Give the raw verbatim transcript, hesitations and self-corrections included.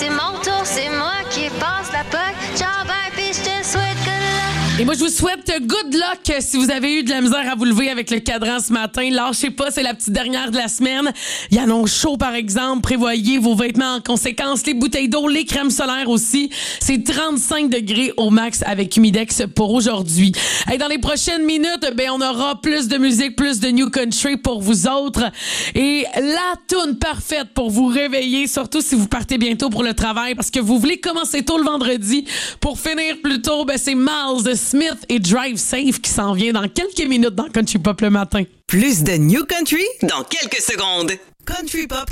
c'est mon tour, c'est moi qui passe la poque. Ciao, bye, puis je te souhaite good luck. Et moi, je vous souhaite good luck si vous avez eu de la misère à vous lever avec le cadran ce matin. Lâchez pas, c'est la petite dernière de la semaine. Il y en a chaud, par exemple. Prévoyez vos vêtements en conséquence, les bouteilles d'eau, les crèmes solaires aussi. C'est trente-cinq degrés au max avec Humidex pour aujourd'hui. Et dans les prochaines minutes, ben on aura plus de musique, plus de new country pour vous autres. Et la toune parfaite pour vous réveiller, surtout si vous partez bientôt pour le travail, parce que vous voulez commencer tôt le vendredi pour finir plus tôt, ben c'est Miles de Smith et Drive Safe qui s'en vient dans quelques minutes dans Country Pop le matin. Plus de New Country dans quelques secondes. Country Pop